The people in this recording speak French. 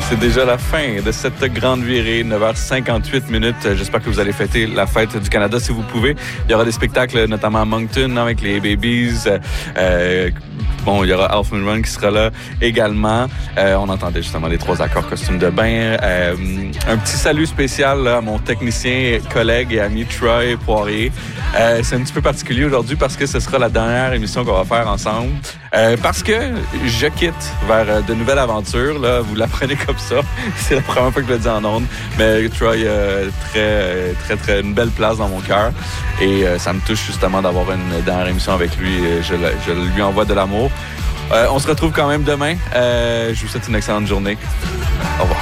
C'est déjà la fin de cette grande virée, 9h58 minutes. J'espère que vous allez fêter la fête du Canada si vous pouvez. Il y aura des spectacles, notamment à Moncton avec les Babies. Bon, il y aura Alf Run qui sera là également. On entendait justement les 3 accords costumes de bain. Un petit salut spécial là, à mon technicien, collègue et ami Troy Poirier. C'est un petit peu particulier aujourd'hui parce que ce sera la dernière émission qu'on va faire ensemble. Parce que je quitte vers de nouvelles aventures. Là, vous l'apprenez comme ça. C'est la première fois que je le dis en ondes. Mais Troy, très une belle place dans mon cœur. Et ça me touche justement d'avoir une dernière émission avec lui. Je lui envoie de l'amour. On se retrouve quand même demain. Je vous souhaite une excellente journée. Au revoir.